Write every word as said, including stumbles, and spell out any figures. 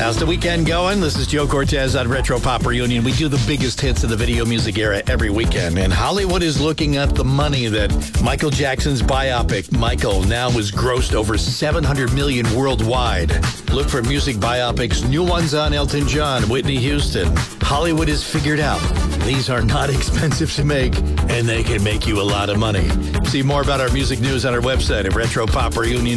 How's the weekend going? This is Joe Cortez on Retro Pop Reunion. We do the biggest hits of the video music era every weekend, and Hollywood is looking at the money that Michael Jackson's biopic, Michael, now has grossed over seven hundred million dollars worldwide. Look for music biopics, new ones on Elton John, Whitney Houston. Hollywood has figured out these are not expensive to make, and they can make you a lot of money. See more about our music news on our website at retro pop reunion